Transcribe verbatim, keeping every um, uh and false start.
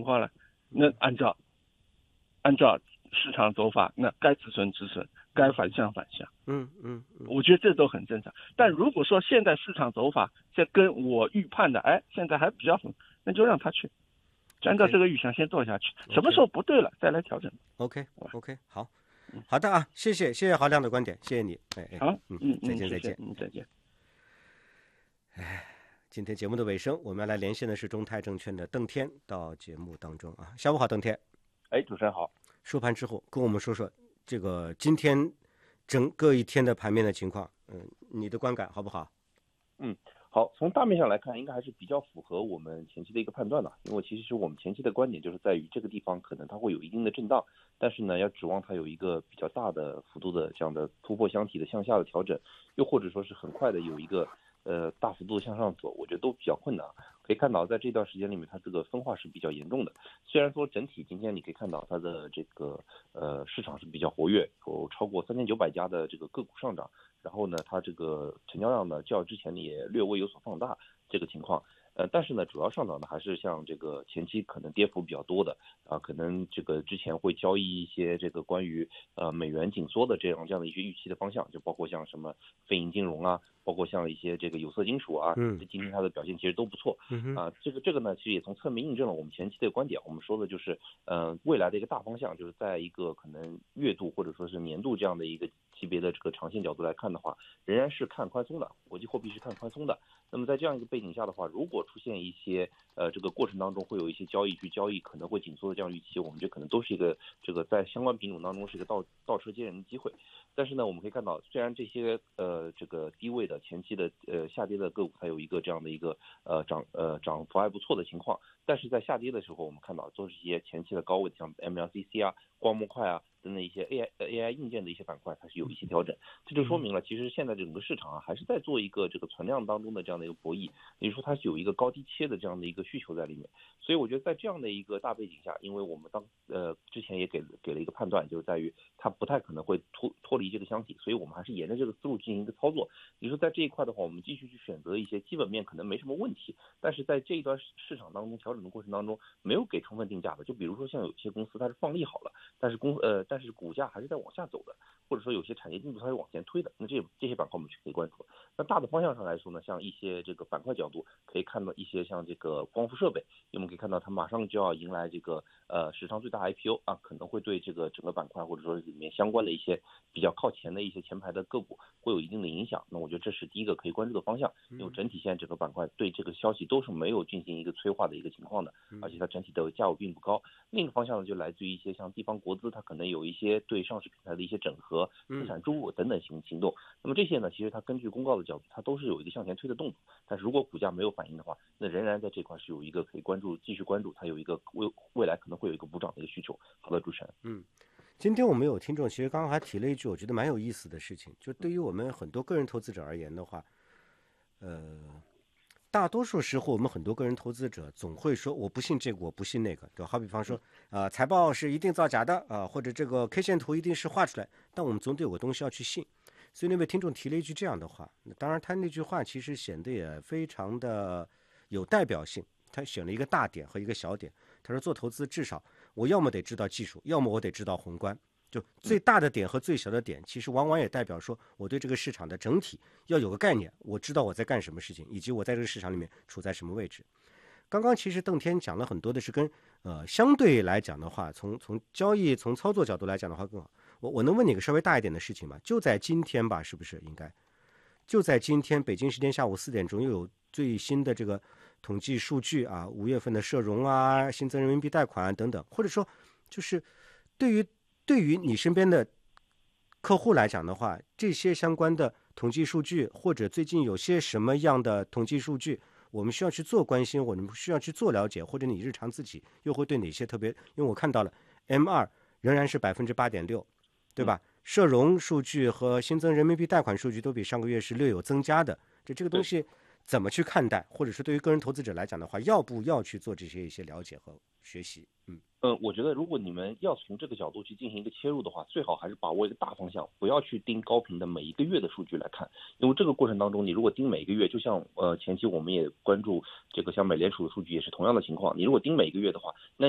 情况呢？那按照按照市场走法，那该止损止损，该反向反向。 嗯嗯嗯， 我觉得这都很正常。但如果说现在市场走法这跟我预判的，哎，现在还比较狠，那就让他去，按照这个预想先做下去， okay. 什么时候不对了再来调整。 OK OK， 好，好的啊，谢谢谢谢郝亮的观点，谢谢你。哎哎， 好， 嗯嗯再见嗯， 再见， 嗯再见。 哎，今天节目的尾声，我们要来连线的是中泰证券的邓天到节目当中啊。下午好，邓天。 哎，主持人好。 收盘之后跟我们说说这个今天整个一天的盘面的情况，嗯，你的观感好不好？ 嗯，好，从大面上来看，应该还是比较符合我们前期的一个判断的。因为其实我们前期的观点就是在于这个地方可能它会有一定的震荡，但是呢，要指望它有一个比较大的幅度的这样的突破箱体的向下的调整，又或者说是很快的有一个呃大幅度的向上走，我觉得都比较困难。可以看到，在这段时间里面，它这个分化是比较严重的。虽然说整体今天你可以看到它的这个呃市场是比较活跃，有超过三千九百家的这个个股上涨，然后呢，它这个成交量呢较之前也略微有所放大这个情况。呃，但是呢，主要上涨的还是像这个前期可能跌幅比较多的啊，可能这个之前会交易一些这个关于呃美元紧缩的这样这样的一些预期的方向，就包括像什么非银金融啊，包括像一些这个有色金属啊， 嗯， 今天它的表现其实都不错， 嗯啊，这个这个呢，其实也从侧面印证了我们前期的观点。我们说的就是，呃，未来的一个大方向，就是在一个可能月度或者说是年度这样的一个级别的这个长线角度来看的话，仍然是看宽松的，国际货币是看宽松的。那么在这样一个背景下的话，如果出现一些呃这个过程当中会有一些交易去交易可能会紧缩的这样预期，我们觉得可能都是一个这个在相关品种当中是一个倒倒车接人的机会。但是呢，我们可以看到，虽然这些呃这个低位的前期的呃下跌的个股它有一个这样的一个呃涨呃涨幅还不错的情况，但是在下跌的时候，我们看到都是一些前期的高位，像 M L C C 啊、光模块啊等等一些 A I A I 硬件的一些板块，它是有一些调整。这就说明了，其实现在整个市场啊还是在做一个这个存量当中的这样的一个博弈，也就是说它是有一个高低切的这样的一个需求在里面。所以我觉得在这样的一个大背景下，因为我们当呃之前也给给了一个判断，就是在于它不太可能会脱脱离这个箱体，所以我们还是沿着这个思路进行一个操作。也就是说在这一块的话，我们继续去选择一些基本面可能没什么问题，但是在这一段市场当中调整的过程当中没有给充分定价的，就比如说像有些公司它是放利好了，但是公呃但是股价还是在往下走的，或者说有些产业进度它是往前推的，那这这些板块我们去可以关注。那大的方向上来说呢，像一些这个板块角度可以看到一些像这个光伏设备，我们可以看到它马上就要迎来这个呃史上最大 I P O 啊，可能会对这个整个板块或者说里面相关的一些比较靠前的一些前排的个股会有一定的影响。那我觉得这是第一个可以关注的方向，因为整体现在整个板块对这个消息都是没有进行一个催化的一个情况的，而且它整体的价位并不高。另一个方向呢，就来自于一些像地方国资，它可能有一些对上市平台的一些整合、资产注入等等行行动。那么这些呢，其实它根据公告的角度，它都是有一个向前推的动作。但是如果股价没有反应的话，那仍然在这块是有一个可以关注、继续关注，它有一个未未来可能会有一个补涨的一个需求。好的，主持人。 嗯，今天我们有听众其实刚刚还提了一句我觉得蛮有意思的事情，就对于我们很多个人投资者而言的话，呃，大多数时候我们很多个人投资者总会说我不信这个，我不信那个，对吧？好比方说啊、呃，财报是一定造假的啊、呃，或者这个 K 线图一定是画出来，但我们总得有个东西要去信。所以那位听众提了一句这样的话，当然他那句话其实显得也非常的有代表性，他选了一个大点和一个小点。他说做投资至少我要么得知道技术，要么我得知道宏观，就最大的点和最小的点其实往往也代表说我对这个市场的整体要有个概念，我知道我在干什么事情，以及我在这个市场里面处在什么位置。刚刚其实邓天讲了很多的是跟呃相对来讲的话，从从交易从操作角度来讲的话更好。我我能问你个稍微大一点的事情吗？就在今天吧，是不是应该？就在今天，北京时间下午四点钟又有最新的这个统计数据啊，五月份的社融啊、新增人民币贷款等等，或者说就是对于对于你身边的客户来讲的话，这些相关的统计数据或者最近有些什么样的统计数据，我们需要去做关心，我们需要去做了解，或者你日常自己又会对哪些特别？因为我看到了 M 二 仍然是百分之八点六。对吧？社融数据和新增人民币贷款数据都比上个月是略有增加的，这这个东西怎么去看待？或者是对于个人投资者来讲的话，要不要去做这些一些了解和学习？嗯。 呃，我觉得如果你们要从这个角度去进行一个切入的话，最好还是把握一个大方向，不要去盯高频的每一个月的数据来看，因为这个过程当中，你如果盯每一个月，就像呃前期我们也关注这个像美联储的数据也是同样的情况，你如果盯每一个月的话，那